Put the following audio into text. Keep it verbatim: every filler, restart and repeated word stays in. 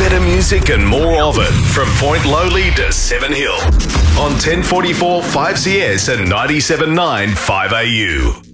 better music and more of it from Point Lowly to Seven Hill on ten forty-four five C S and ninety-seven point nine five A U.